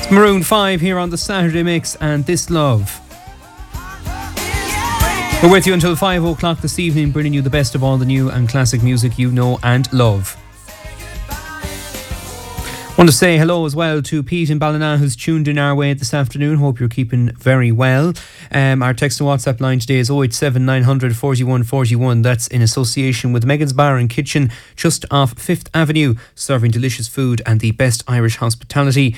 Maroon 5 here on the Saturday Mix and This Love. We're with you until 5 o'clock this evening, bringing you the best of all the new and classic music you know and love. Want to say hello as well to Pete in Ballina, who's tuned in our way this afternoon. Hope you're keeping very well. Our text and WhatsApp line today is 087 900 41 41. That's in association with Megan's Bar and Kitchen, just off 5th Avenue, serving delicious food and the best Irish hospitality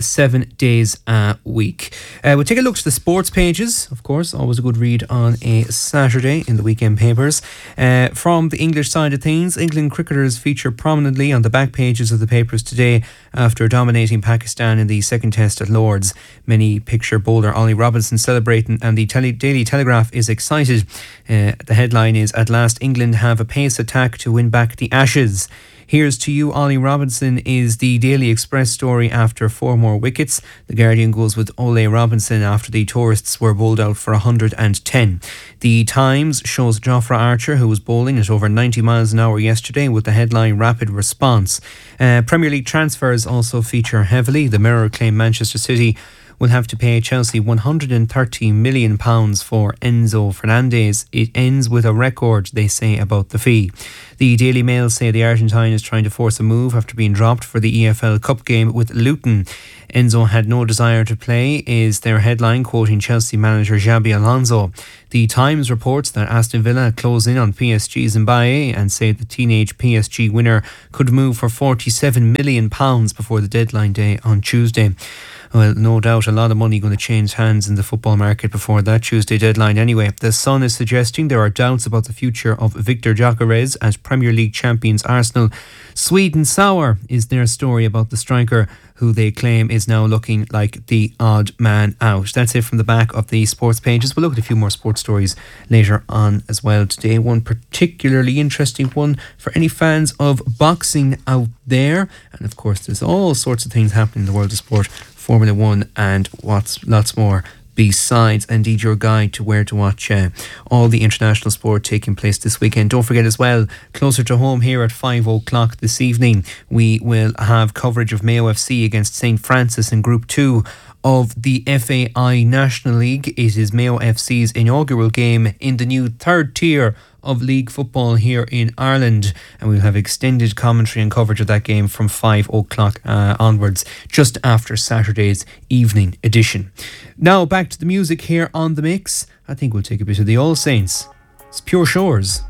7 days a week. We'll take a look to the sports pages, of course, always a good read on a Saturday in the weekend papers. From the English side of things, England cricketers feature prominently on the back pages of the papers today after dominating Pakistan in the second test at Lord's. Many picture bowler Ollie Robinson celebrating, and the Daily Telegraph is excited. The headline is, "At last England have a pace attack to win back the Ashes." "Here's to you, Ollie Robinson," is the Daily Express story after 4 more wickets. The Guardian goes with Ole Robinson after the tourists were bowled out for 110. The Times shows Jofra Archer, who was bowling at over 90 miles an hour yesterday, with the headline "Rapid Response." Premier League transfers also feature heavily. The Mirror claim Manchester City will have to pay Chelsea £130 million for Enzo Fernandez. It ends with a record, they say, about the fee. The Daily Mail say the Argentine is trying to force a move after being dropped for the EFL Cup game with Luton. Enzo had no desire to play, is their headline, quoting Chelsea manager Xabi Alonso. The Times reports that Aston Villa close in on PSG's Mbaye and say the teenage PSG winner could move for £47 million before the deadline day on Tuesday. Well, no doubt a lot of money going to change hands in the football market before that Tuesday deadline anyway. The Sun is suggesting there are doubts about the future of Victor Gyökeres as Premier League champions Arsenal. Sweet and sour is their story about the striker, who they claim is now looking like the odd man out. That's it from the back of the sports pages. We'll look at a few more sports stories later on as well today. One particularly interesting one for any fans of boxing out there. And of course, there's all sorts of things happening in the world of sport, Formula 1 and lots more besides. Indeed, your guide to where to watch all the international sport taking place this weekend. Don't forget as well, closer to home here at 5 o'clock this evening, we will have coverage of Mayo FC against St Francis in Group 2 of the FAI National League. It is Mayo FC's inaugural game in the new third tier of league football here in Ireland, and we'll have extended commentary and coverage of that game from 5 o'clock onwards, just after Saturday's evening edition. Now back to the music here on The Mix. I think we'll take a bit of the All Saints. It's Pure Shores.